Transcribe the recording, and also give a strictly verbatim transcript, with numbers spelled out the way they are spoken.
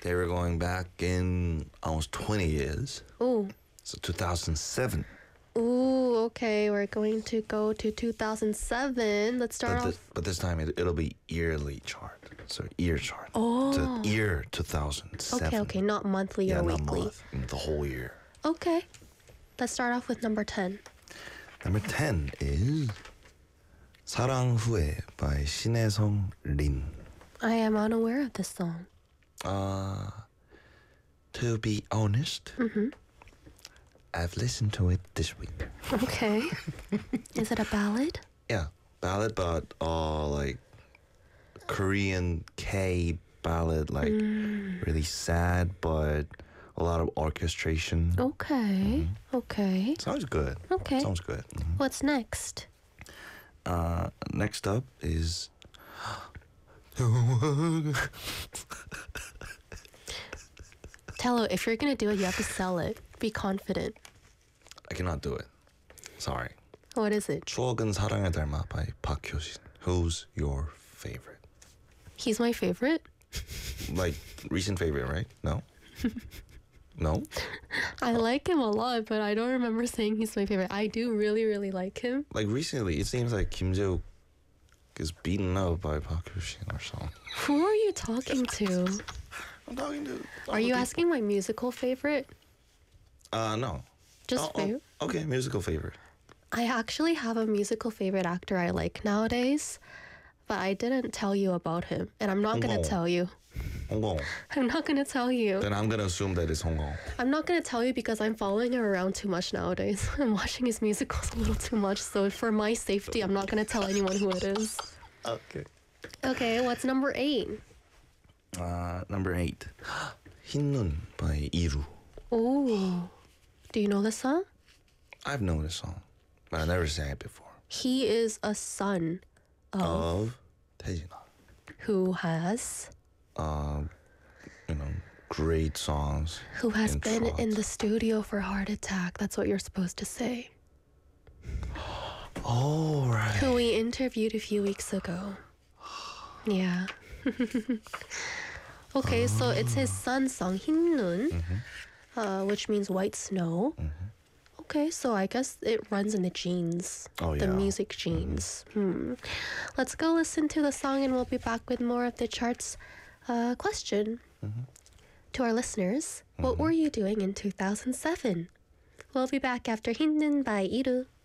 Okay, we're going back in almost twenty years. Ooh. So two thousand seven. Ooh, okay. We're going to go to two thousand seven. Let's start But, off. the, but this time it, it'll be yearly chart. So year chart. Oh. So year two thousand seven. Okay, okay. Not monthly yeah, or not weekly. month, the whole year. Okay. Let's start off with number ten. Number ten is 사랑 후에 by 신혜성 린. I am unaware of this song. Uh, to be honest, Mm-hmm. I've listened to it this week. Okay. Is it a ballad? Yeah, ballad, but uh, like Korean K ballad, like Mm. really sad, but a lot of orchestration. Okay. Okay. Sounds good. Okay. Sounds good. Mhm. What's next? Uh, next up is. Tell her, if you're going to do it, you have to sell it. Be confident. I cannot do it. Sorry. What is it? 추억은 사랑을 닮아 by Park Hyo-shin. Who's your favorite? He's my favorite. Like recent favorite, right? No. No. I like him a lot, but I don't remember saying he's my favorite. I do really, really like him. Like recently, it seems like Kim Jae-wook is beaten up by Park Hyo-shin or something. Who are you talking to? I'm talking to. Are you asking my musical favorite? Uh, no. Just Oh, oh, favorite? okay, musical favorite. I actually have a musical favorite actor I like nowadays, but I didn't tell you about him, and I'm not gonna Oh. tell you. Hong Kong. I'm not gonna tell you. Then I'm gonna assume that it's Hong Kong. I'm not gonna tell you because I'm following him around too much nowadays. I'm watching his musicals a little too much, so for my safety, I'm not gonna tell anyone who it is. Okay. Okay, what's number eight? Uh, number eight. 흰눈 by 이루. Ooh. Do you know the song? I've known this song, but I never sang it before. He is a son of Of 태진아. who has Uh, you know, great songs. who has in been in trance. the studio for Heart Attack. That's what you're supposed to say. Oh, right. Who we interviewed a few weeks ago. Yeah. Okay, so it's his son's song, 흰눈, Mm-hmm. uh, which means white snow. Okay, so I guess it runs in the genes, Oh, the yeah. music genes. Hmm. Let's go listen to the song and we'll be back with more of the charts. Uh, question Mm-hmm. to our listeners, what were you doing in two thousand seven? We'll be back after 흰눈 by 이루.